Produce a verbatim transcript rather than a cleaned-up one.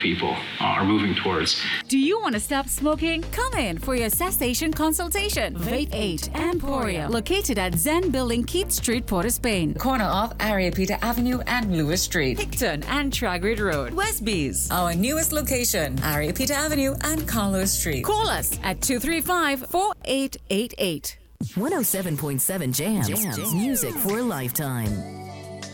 people are moving towards. Do you want to stop smoking? Come in for your cessation consultation. Vape eight Emporium, located at Zen Building, Keith Street, Port of Spain. Corner of Ariapita Avenue and Lewis Street. Picton and Tragrid Road. Westbees. Our newest location, Ariapita Avenue and Carlos Street. Call us at two three five, four eight eight eight. one oh seven point seven Jams. Jams. Music for a lifetime.